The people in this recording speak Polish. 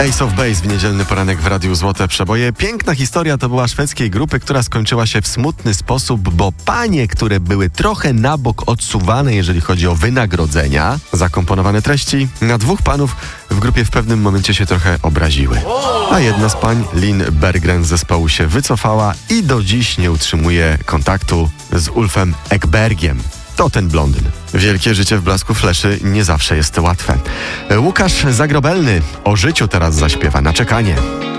Ace of Base w niedzielny poranek w Radiu Złote Przeboje. Piękna historia to była szwedzkiej grupy, która skończyła się w smutny sposób, bo panie, które były trochę na bok odsuwane, jeżeli chodzi o wynagrodzenia, zakomponowane treści, na dwóch panów w grupie w pewnym momencie się trochę obraziły. A jedna z pań, Linn Berggren z zespołu, się wycofała i do dziś nie utrzymuje kontaktu z Ulfem Ekbergiem. To ten blondyn. Wielkie życie w blasku fleszy nie zawsze jest łatwe. Łukasz Zagrobelny o życiu teraz zaśpiewa na czekanie.